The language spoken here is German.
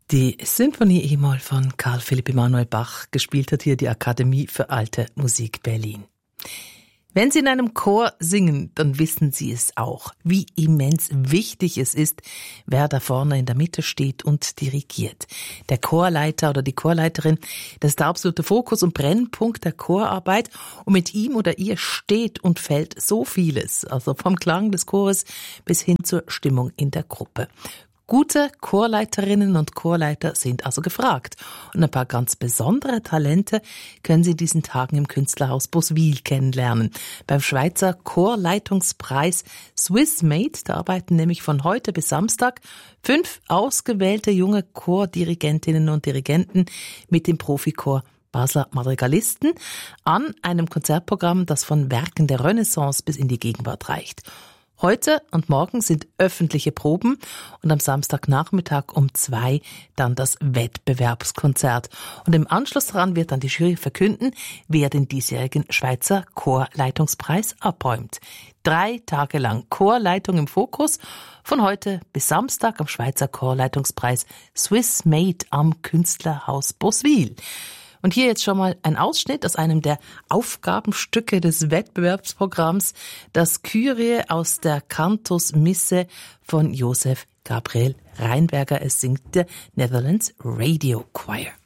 Die Sinfonie E-Moll von Karl Philipp Emanuel Bach, gespielt hat hier die Akademie für Alte Musik Berlin. Wenn Sie in einem Chor singen, dann wissen Sie es auch, wie immens wichtig es ist, wer da vorne in der Mitte steht und dirigiert. Der Chorleiter oder die Chorleiterin, das ist der absolute Fokus und Brennpunkt der Chorarbeit, und mit ihm oder ihr steht und fällt so vieles, also vom Klang des Chores bis hin zur Stimmung in der Gruppe. Gute Chorleiterinnen und Chorleiter sind also gefragt. Und ein paar ganz besondere Talente können Sie in diesen Tagen im Künstlerhaus Boswil kennenlernen. Beim Schweizer Chorleitungspreis Swiss Made, da arbeiten nämlich von heute bis Samstag 5 ausgewählte junge Chordirigentinnen und Dirigenten mit dem Profichor Basler Madrigalisten an einem Konzertprogramm, das von Werken der Renaissance bis in die Gegenwart reicht. Heute und morgen sind öffentliche Proben und am Samstagnachmittag um 2 dann das Wettbewerbskonzert. Und im Anschluss daran wird dann die Jury verkünden, wer den diesjährigen Schweizer Chorleitungspreis abräumt. 3 Tage lang Chorleitung im Fokus, von heute bis Samstag am Schweizer Chorleitungspreis Swiss Made am Künstlerhaus Boswil. Und hier jetzt schon mal ein Ausschnitt aus einem der Aufgabenstücke des Wettbewerbsprogramms, das Kyrie aus der Cantus Misse von Josef Gabriel Reinberger. Es singt der Netherlands Radio Choir.